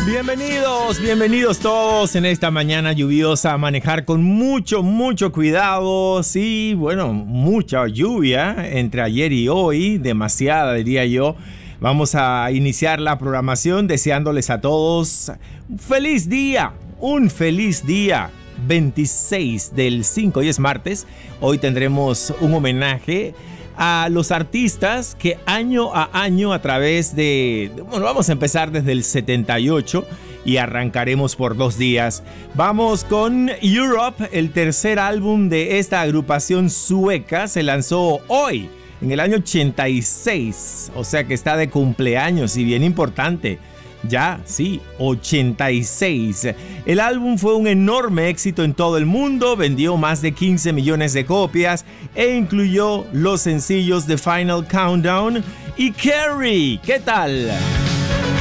Bienvenidos todos en esta mañana lluviosa a manejar con mucho cuidado. Sí, bueno, mucha lluvia entre ayer y hoy, demasiada diría yo. Vamos a iniciar la programación deseándoles a todos un feliz día. 26 del 5 y es martes. Hoy tendremos un homenaje a los artistas que año a año a través de... Bueno, vamos a empezar desde el 78 y arrancaremos por 2 días. Vamos con Europe, el tercer álbum de esta agrupación sueca. Se lanzó hoy, en el año 86, o sea que está de cumpleaños y bien importante. Ya, sí, 86. El álbum fue un enorme éxito en todo el mundo, vendió más de 15 millones de copias e incluyó los sencillos The Final Countdown y Carrie. ¿Qué tal?